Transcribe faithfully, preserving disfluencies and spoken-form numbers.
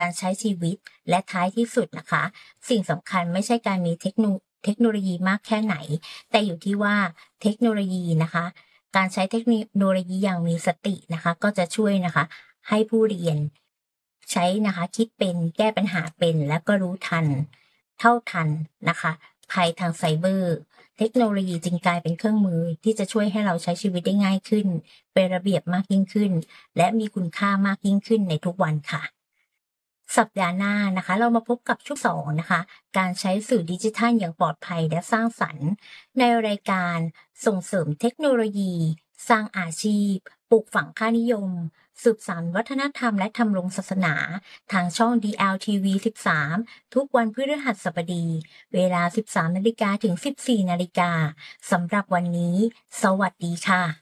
การใช้ชีวิตและท้ายที่สุดนะคะสิ่งสำคัญไม่ใช่การมีเทคโนเทคโนโลยีมากแค่ไหนแต่อยู่ที่ว่าเทคโนโลยีนะคะการใช้เทคโนโลยีอย่างมีสตินะคะก็จะช่วยนะคะให้ผู้เรียนใช้นะคะคิดเป็นแก้ปัญหาเป็นและก็รู้ทันเท่าทันนะคะภัยทางไซเบอร์เทคโนโลยีจึงกลายเป็นเครื่องมือที่จะช่วยให้เราใช้ชีวิตได้ง่ายขึ้นเป็นระเบียบมากยิ่งขึ้นและมีคุณค่ามากยิ่งขึ้นในทุกวันค่ะสัปดาห์หน้านะคะเรามาพบกับช่วงสองนะคะการใช้สื่อดิจิทัลอย่างปลอดภัยและสร้างสรรค์ในรายการส่งเสริมเทคโนโลยีสร้างอาชีพปลูกฝังค่านิยมสืบสานวัฒนธรรมและทำรงศาสนาทางช่อง ดี แอล ที วี สิบสามทุกวันพฤหัสบดีเวลา สิบสามนาฬิกาถึง สิบสี่นาฬิกาสำหรับวันนี้สวัสดีค่ะ